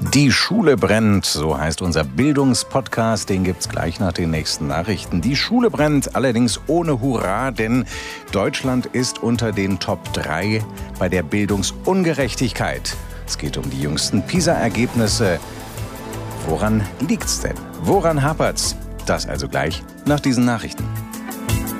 Die Schule brennt, so heißt unser Bildungspodcast, den gibt's gleich nach den nächsten Nachrichten. Die Schule brennt, allerdings ohne Hurra, denn Deutschland ist unter den Top 3 bei der Bildungsungerechtigkeit. Es geht um die jüngsten PISA-Ergebnisse. Woran liegt's denn? Woran hapert's? Das also gleich nach diesen Nachrichten.